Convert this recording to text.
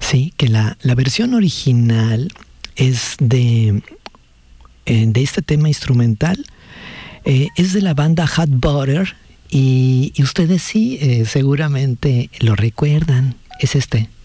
Sí, que la versión original es de este tema instrumental, es de la banda Hot Butter, y ustedes sí, seguramente lo recuerdan, es este.